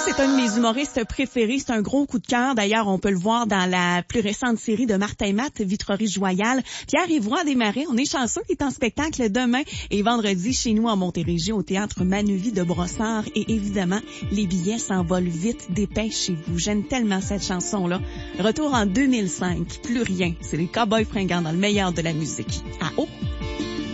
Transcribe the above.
c'est un de mes humoristes préférés. C'est un gros coup de cœur. D'ailleurs, on peut le voir dans la plus récente série de Martin Matt, Vitrerie Royale. Pierre-Yvroy Desmarais, on est chanceux, il est en spectacle demain et vendredi chez nous en Montérégie au théâtre Manuvie de Brossard. Et évidemment, les billets s'envolent vite. Dépêchez-vous. J'aime tellement cette chanson-là. Retour en 2005. Plus rien. C'est les Cowboys fringants dans le meilleur de la musique. À haut.